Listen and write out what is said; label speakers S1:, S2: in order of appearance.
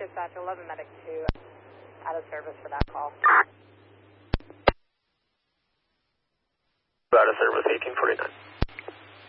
S1: dispatch 11 medic 2 out of service for that call.
S2: Out of service 1849.